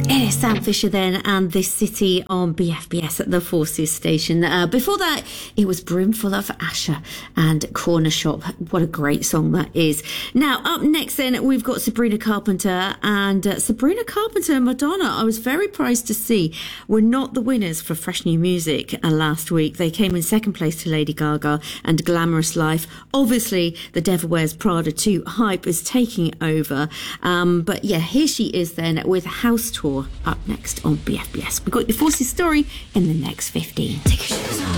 It is Sam Fisher then, and This City on BFBS at the Forces station. Before that, it was Brimful of Asher and Corner Shop. What a great song that is. Now, up next then, we've got Sabrina Carpenter, and Sabrina Carpenter and Madonna, I was very surprised to see, were not the winners for Fresh New Music last week. They came in second place to Lady Gaga and Glamorous Life. Obviously, The Devil Wears Prada 2 hype is taking over. But yeah, here she is then with House Tour up next on BFBS. We've got your Forces story in the next 15. Take your shoes off.